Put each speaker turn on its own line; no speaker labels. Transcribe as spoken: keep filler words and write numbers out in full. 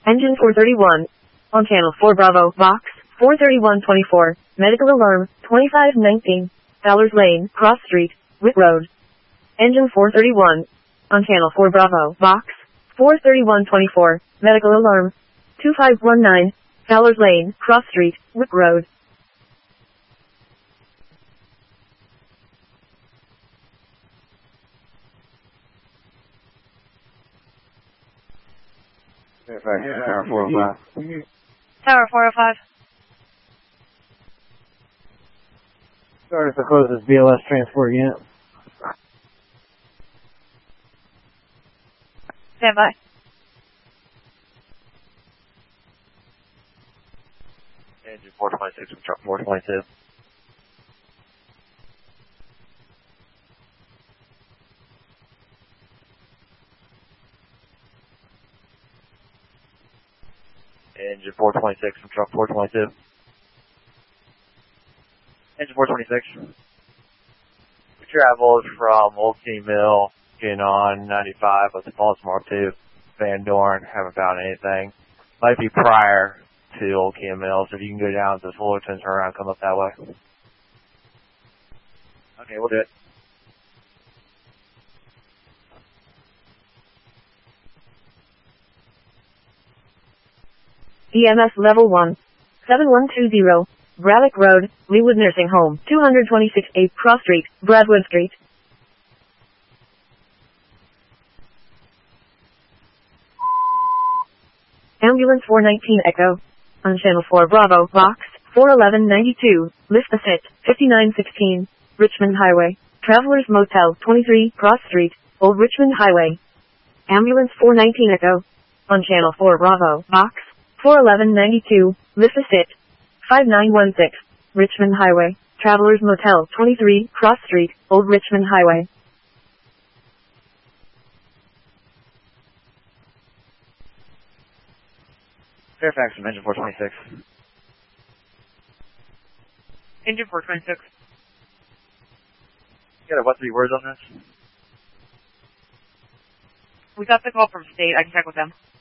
Engine four thirty-one. On channel four Bravo, box, four thirty-one twenty-four, medical alarm, twenty-five nineteen, Fowler's Lane, Cross Street, Witt Road. Engine four thirty-one. On channel four Bravo, box, four thirty-one twenty-four, medical alarm, two five one nine, Fowler's Lane, Cross Street, Witt Road.
Fairfax, Tower four oh five.
Tower four oh five.
Sorry for closing this B L S transport unit.
Stand by.
Engine four twenty-six from truck four twenty-two. Engine four twenty-six from truck four twenty-two. Engine four twenty-six. We traveled from Old King Mill, getting on ninety-five with the Baltimore two, Van Dorn, haven't found anything. Might be prior to Old King Mill, so if you can go down to Fullerton, turn around, come up that way. Okay, we'll do it.
E M S level one. seven one two zero. Braddock Road, Leewood Nursing Home, two twenty-six A Cross Street, Bradwood Street. Ambulance four nineteen Echo. On channel four Bravo, box, four eleven ninety-two, lift assist, fifty-nine sixteen, Richmond Highway. Travelers Motel, twenty-three, Cross Street, Old Richmond Highway. Ambulance four nineteen Echo. On channel four Bravo, box, four eleven ninety-two, lift assist, five nine one six, Richmond Highway. Travelers Motel, twenty-three, Cross Street, Old Richmond Highway.
Fairfax from Engine four twenty-six.
Engine four twenty-six.
You got a what three words on this?
We got the call from state. I can check with them.